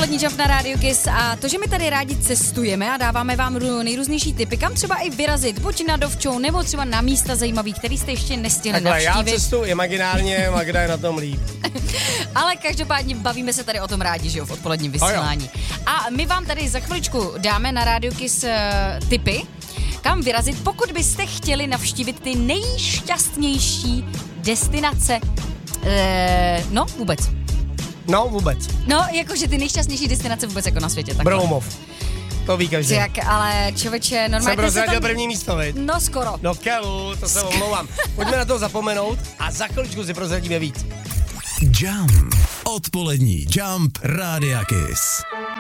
Odpolední Jump na Radio Kiss a to, že my tady rádi cestujeme a dáváme vám nejrůznější tipy, kam třeba i vyrazit, buď na dovčou, nebo třeba na místa zajímavý, který jste ještě nestihli navštívit. Já cestuji imaginárně, Magda je na tom líp. Ale každopádně bavíme se tady o tom rádi, že jo, v odpoledním vysílání. A my vám tady za chviličku dáme na Radio Kiss tipy, kam vyrazit, pokud byste chtěli navštívit ty nejšťastnější destinace, vůbec. No, vůbec. No, jakože ty nejšťastnější destinace vůbec jako na světě. Broumov. To ví každý. Tak, ale člověče, normálně... Jsem prozradil první místo, viď? No, skoro. No kelu, to se omlouvám. Pojďme na to zapomenout a za chviličku si prozradíme víc. Jump. Odpolední Jump Rádia Kiss.